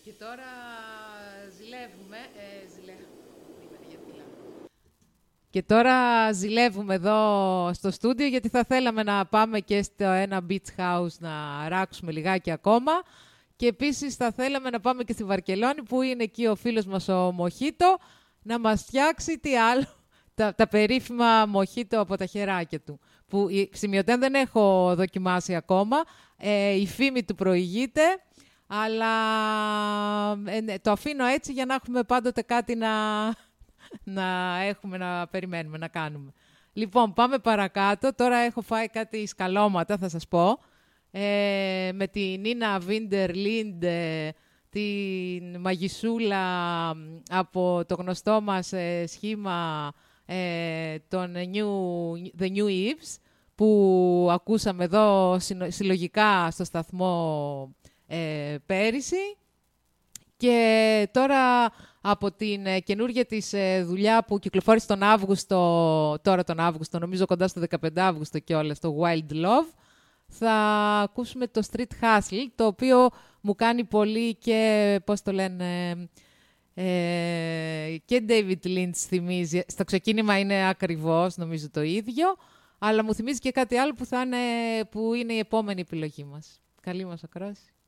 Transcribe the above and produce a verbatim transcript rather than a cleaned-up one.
Και τώρα ζηλεύουμε. Ε, ζηλε... Και τώρα ζηλεύουμε εδώ στο στούντιο, γιατί θα θέλαμε να πάμε και στο ένα beach house να ράξουμε λιγάκι ακόμα. Και επίσης θα θέλαμε να πάμε και στη Βαρκελόνη, που είναι εκεί ο φίλος μας ο Μοχίτο, να μας φτιάξει τι άλλο, τα, τα περίφημα Μοχίτο από τα χεράκια του. Που σημειωτέν δεν έχω δοκιμάσει ακόμα, ε, η φήμη του προηγείται, αλλά ε, το αφήνω έτσι για να έχουμε πάντοτε κάτι να, να έχουμε, να περιμένουμε, να κάνουμε. Λοιπόν, πάμε παρακάτω. Τώρα έχω φάει κάτι σκαλώματα, θα σας πω. Ε, με την Νίνα Βίντερ Λίντ, την μαγισούλα από το γνωστό μας ε, σχήμα ε, των New, The New Eves, που ακούσαμε εδώ συλλογικά στο σταθμό ε, πέρυσι. Και τώρα από την ε, καινούργια της ε, δουλειά που κυκλοφόρησε τον Αύγουστο, τώρα τον Αύγουστο, νομίζω κοντά στο δεκαπέντε Αύγουστο και όλα, το Wild Love, θα ακούσουμε το Street Hustle, το οποίο μου κάνει πολύ και, πώς το λένε, ε, και David Lynch θυμίζει. Στο ξεκίνημα είναι ακριβώς, νομίζω, το ίδιο, αλλά μου θυμίζει και κάτι άλλο που, θα είναι, που είναι η επόμενη επιλογή μας. Καλή μας ακρόαση.